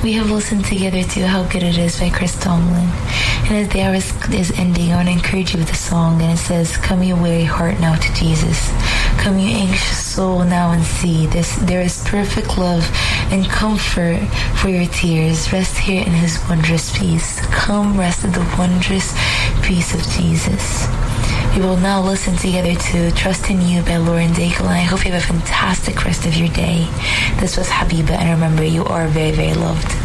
We have listened together to How Good It Is by Chris Tomlin. And as the hour is ending, I want to encourage you with a song. And it says, come you weary heart now to Jesus. Come you anxious soul now and see. There is perfect love and comfort for your tears. Rest here in his wondrous peace. Come rest in the wondrous peace of Jesus. We will now listen together to Trust in You by Lauren Daigle. And I hope you have a fantastic rest of your day. This was Habiba, and remember, you are very, very loved.